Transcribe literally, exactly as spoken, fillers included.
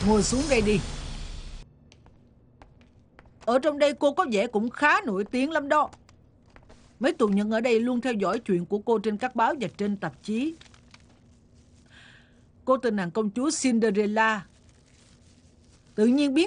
Ngồi xuống đây đi. Ở trong đây cô có vẻ cũng khá nổi tiếng lắm đó. Mấy tù nhân ở đây luôn theo dõi chuyện của cô trên các báo và trên tạp chí. Cô tên nàng công chúa Cinderella tự nhiên biến